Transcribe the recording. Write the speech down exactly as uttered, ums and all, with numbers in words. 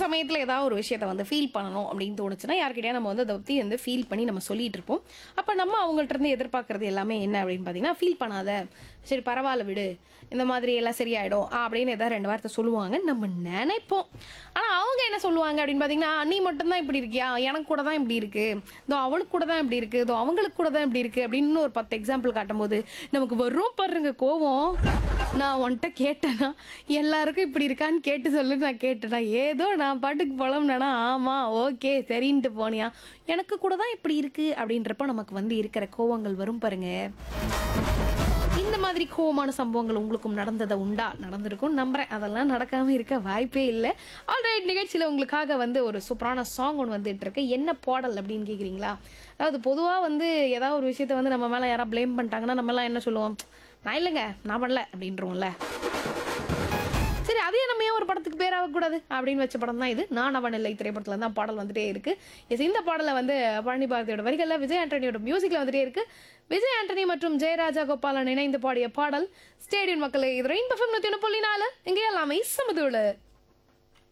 சமயத்துல ஏதாவது ஒரு விஷயத்த வந்து ஃபீல் பண்ணணும் அப்படின்னு தோணுச்சுன்னா யார்கிட்டயா நம்ம வந்து அதை பத்தி வந்து ஃபீல் பண்ணி நம்ம சொல்லிட்டு இருப்போம். அப்ப நம்ம அவங்கள்ட்ட இருந்து எதிர்பார்க்கறது எல்லாமே என்ன அப்படின்னு பாத்தீங்கன்னா, ஃபீல் பண்ணாத, சரி பரவாயில்ல விடு, இந்த மாதிரி எல்லாம் சரியாயிடும் ஆ, அப்படின்னு ஏதாவது ரெண்டு வார்த்தை சொல்லுவாங்க நம்ம நினைப்போம். ஆனா அவங்க என்ன சொல்லுவாங்க அப்படின்னு பாத்தீங்கன்னா, நீ மட்டும்தான் இப்படி இருக்கியா, எனக்கு கூட தான் இப்படி இருக்கு, இதோ அவளுக்கு கூட தான் இப்படி இருக்கு, இதோ அவங்களுக்கு கூட தான் இப்படி இருக்கு அப்படின்னு ஒரு பத்து எக்ஸாம்பிள் காட்டும்போது நமக்கு வரும் பாருங்க கோவம். நான் உன்கிட்ட கேட்டேனா, எல்லாருக்கும் இப்படி இருக்கான்னு கேட்டு சொல்லு, நான் கேட்டேனா, ஏதோ நான் பாட்டுக்கு புலம்புனேனா, ஆமா ஓகே சரின்ட்டு போனியா, எனக்கு கூட தான் இப்படி இருக்கு அப்படின்றப்ப நமக்கு வந்து இருக்கிற கோவங்கள் வரும் பாருங்க. இந்த மாதிரி கோவமான சம்பவங்கள் உங்களுக்கும் நடந்ததை உண்டா? நடந்திருக்கும் நம்புறேன். அதெல்லாம் நடக்காம இருக்க வாய்ப்பே இல்லை. ஆல்ரைட், நிகழ்ச்சியில உங்களுக்காக வந்து ஒரு சூப்பரான சாங் ஒன்று வந்துட்டு இருக்கு. என்ன பாடல் அப்படின்னு கேக்குறீங்களா? அதாவது பொதுவா வந்து ஏதாவது ஒரு விஷயத்த வந்து நம்ம மேல யாராவது ப்ளேம் பண்ணிட்டாங்கன்னா நம்ம எல்லாம் என்ன சொல்லுவோம், நான் இல்லைங்க நான் பண்ணல அப்படின்றோம்ல. சரி அதையே நம்ம ஏன் ஒரு படத்துக்கு பேராக கூடாது அப்படின்னு வச்ச படம் தான் இது. நான் அவன் இல்லை திரைப்படத்துல தான் பாடல் வந்துட்டே இருக்கு. எஸ், இந்த பாடலை வந்து பழனி பாரதியோட வரிகள்ல விஜய் ஆண்டனியோட மியூசிக்ல வந்துட்டே இருக்கு. விஜய் ஆண்டனி மற்றும் ஜெயராஜா கோபாலன் இணைந்து பாடிய பாடல். ஸ்டேடியம் மக்களே, இது ரெயின் பஃபம் நூத்தி ஒன்று புள்ளி நாலு, இங்கே எல்லாமே சமதூளு.